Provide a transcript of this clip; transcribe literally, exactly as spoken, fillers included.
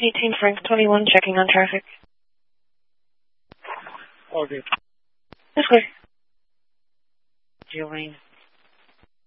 eighteen Frank twenty-one, checking on traffic. All good. That's clear. Jolene.